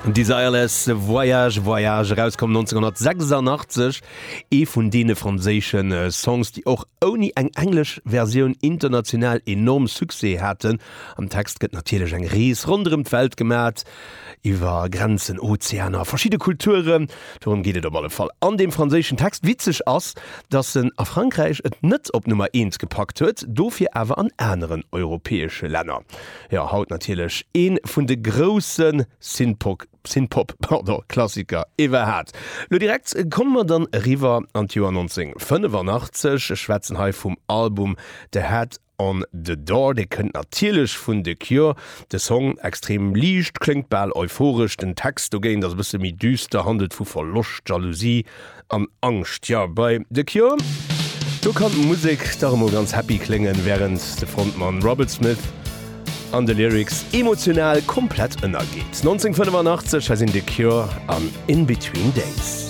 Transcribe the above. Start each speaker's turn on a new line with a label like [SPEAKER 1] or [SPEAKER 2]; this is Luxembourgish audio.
[SPEAKER 1] Desireless Voyage rauskommt 1986 vun dee franzéschen Songs, die auch oni eng englisch Version international enorm Suse hatten. Am Text gëtt natürlich eng Ries runm Feld gemerk, iwwer Grenzen, Ozeaner, verschiedene Kulturen. Darum geht op alle Fall an dem franzéschen Text witzig ass, dass a Frankreich et net op Nummer 1 gepackt huet, dofir awer an äneren europäesche Länder. Ja, haut natürlich een vun de großen Synpop-Klassiker iwwer hat. Lo direkt kommen wir dann river an Joer 1985 schwätzen hai vum Album The Head on the Door, de kënnt natilech vun de Cure. De Song extrem liicht, klingt ball euphorisch, den Text do géint, dats bisse mi düster, handelt vu Verlust, Jalousie an Angst. Ja, bei The Cure du kann Musik darum ganz happy klingen, während de Frontmann Robert Smith an de Lyrics emotional komplett ënnergeht. 1985 sind The Cure an In Between Days.